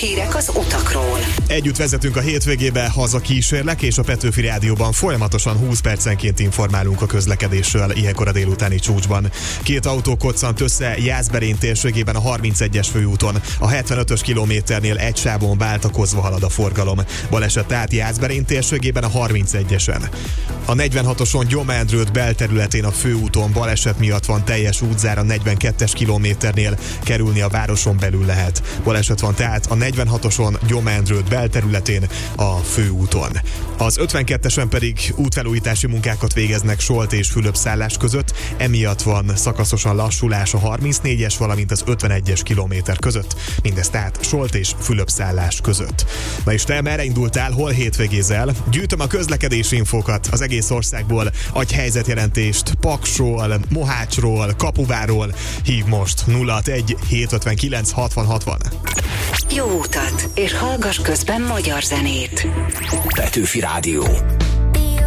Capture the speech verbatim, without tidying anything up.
hírek az utakról. Együtt vezetünk a hétvégébe, haza kísérlek, és a Petőfi Rádióban folyamatosan húsz percenként informálunk a közlekedésről ilyenkor a délutáni csúcsban. Két autó koccant össze Jászberény térségében a harmincegyes főúton. A hetvenötös kilométernél egy sávon váltakozva halad a forgalom. Baleset tehát Jászberény térségében a harmincegyesen. A negyvenhatoson Gyomendrőd belterületén a főúton baleset miatt van teljes útzár, a negyvenkettes kilométernél kerülni a városon belül lehet. Baleset van tehát a negyvenhatoson Gyomendrőd belterületén a főúton. Az ötvenkettesen pedig útfelújítási munkákat végeznek Solt és Fülöpszállás között, emiatt van szakaszosan lassulás a harmincnégyes, valamint az ötvenegyes kilométer között. Mindez tehát Solt és Fülöpszállás között. Na és te merre indultál, hol hétvégézel? Gyűjtöm a közlekedési infókat az egész országból, adj helyzetjelentést Paksról, Mohácsról, Kapuváról. Hív most nulla hatvanegy hétszázötvenkilenc hatvan hatvan. Jó utat, és hallgass közben magyar zenét. Petőfi Rádió.